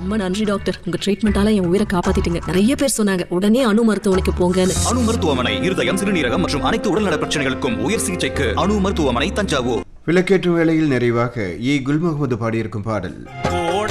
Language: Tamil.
ரொம்ப நன்றி டாக்டர், உங்க ட்ரீட்மெண்டால என் உயிரை காப்பாத்திட்டீங்க. நிறைய பேர் சொன்னாங்க உடனே அணு மருத்துவமனைக்கு போங்கன்னு. அணு மருத்துவமனை இருதயம், சிறுநீரகம் மற்றும் அனைத்து உடல்நல பிரச்சனைகளுக்கும் உயர் சிகிச்சைக்கு அணு மருத்துவமனை, தஞ்சாவூர். விளக்கேற்றும் வேளையில் நிறைவாக குல் முகமது பாடியிருக்கும் பாடல்.